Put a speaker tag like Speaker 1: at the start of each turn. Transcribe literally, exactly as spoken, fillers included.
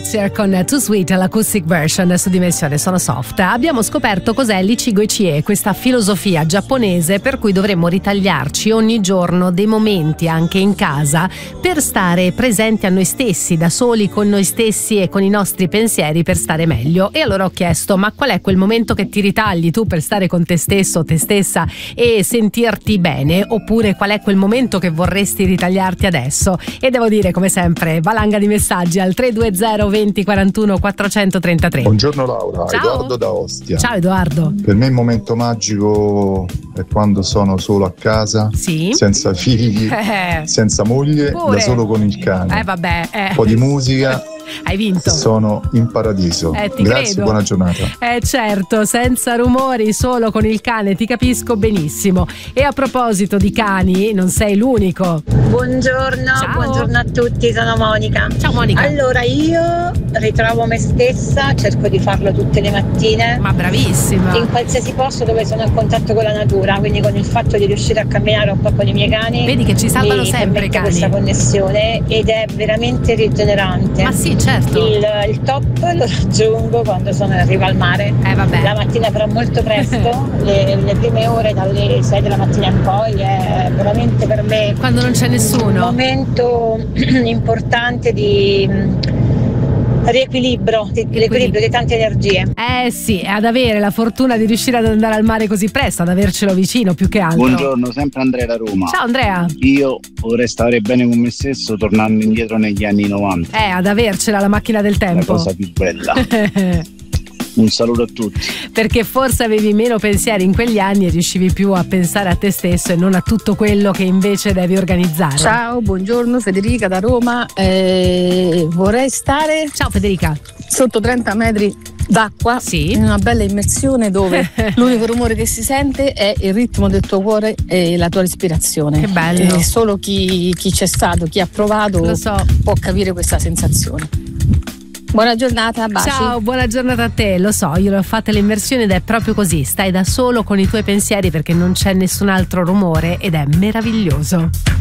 Speaker 1: Hozier con Too Sweet, l'acoustic version su Dimensione Sono Soft. Abbiamo scoperto cos'è l'Ichigo Ichie, questa filosofia giapponese per cui dovremmo ritagliarci ogni giorno dei momenti anche in casa per stare presenti a noi stessi, da soli con noi stessi e con i nostri pensieri, per stare meglio. E allora ho chiesto: ma qual è quel momento che ti ritagli tu per stare con te stesso o te stessa e sentirti bene? Oppure qual è quel momento che vorresti ritagliarti adesso? E devo dire, come sempre, valanga di messaggi al tre due zero venti quarantuno quattrocentotrentatré.
Speaker 2: Buongiorno Laura,
Speaker 1: Ciao.
Speaker 2: Edoardo da Ostia.
Speaker 1: Ciao Edoardo.
Speaker 2: Per me il momento magico è quando sono solo a casa,
Speaker 1: Sì.
Speaker 2: senza figli,
Speaker 1: Eh.
Speaker 2: senza moglie,
Speaker 1: Pure.
Speaker 2: da solo con il cane.
Speaker 1: Eh vabbè, eh.
Speaker 2: Un po' di musica.
Speaker 1: Hai vinto.
Speaker 2: Sono in paradiso.
Speaker 1: Eh, ti
Speaker 2: Grazie,
Speaker 1: credo.
Speaker 2: buona giornata.
Speaker 1: Eh certo, senza rumori, solo con il cane, ti capisco benissimo. E a proposito di cani, non sei l'unico.
Speaker 3: Buongiorno,
Speaker 1: Ciao.
Speaker 3: buongiorno a tutti, sono Monica.
Speaker 1: Ciao Monica.
Speaker 3: Allora io ritrovo me stessa, cerco di farlo tutte le mattine.
Speaker 1: Ma bravissima.
Speaker 3: In qualsiasi posto dove sono in contatto con la natura, quindi con il fatto di riuscire a camminare un po' con i miei cani.
Speaker 1: Vedi che ci salvano
Speaker 3: mi
Speaker 1: sempre i
Speaker 3: permette
Speaker 1: cani.
Speaker 3: questa connessione ed è veramente rigenerante.
Speaker 1: Ma sì, certo.
Speaker 3: Il, il top lo raggiungo quando sono in riva al mare.
Speaker 1: Eh vabbè.
Speaker 3: La mattina però molto presto, le, le prime ore dalle sei della mattina in poi è veramente per me
Speaker 1: Quando non c'è
Speaker 3: un
Speaker 1: nessuno.
Speaker 3: momento importante di riequilibrio, di, riequilibrio di tante energie.
Speaker 1: Eh sì, ad avere la fortuna di riuscire ad andare al mare così presto, ad avercelo vicino più che altro.
Speaker 4: Buongiorno, sempre Andrea da Roma.
Speaker 1: Ciao Andrea.
Speaker 4: Io vorrei stare bene con me stesso tornando indietro negli anni novanta.
Speaker 1: Eh, ad avercela la macchina del
Speaker 4: La
Speaker 1: tempo.
Speaker 4: cosa più bella. Un saluto a tutti.
Speaker 1: Perché forse avevi meno pensieri in quegli anni e riuscivi più a pensare a te stesso e non a tutto quello che invece devi organizzare.
Speaker 5: Ciao, buongiorno, Federica da Roma. Eh, vorrei stare
Speaker 1: Ciao Federica.
Speaker 5: sotto trenta metri d'acqua,
Speaker 1: Sì.
Speaker 5: in una bella immersione dove l'unico rumore che si sente è il ritmo del tuo cuore e la tua respirazione.
Speaker 1: Che bello.
Speaker 5: E solo chi, chi c'è stato, chi ha provato
Speaker 1: Lo so.
Speaker 5: può capire questa sensazione. Buona giornata, baci.
Speaker 1: Ciao, buona giornata a te. Lo so, io l'ho fatta l'immersione ed è proprio così. Stai da solo con i tuoi pensieri perché non c'è nessun altro rumore ed è meraviglioso.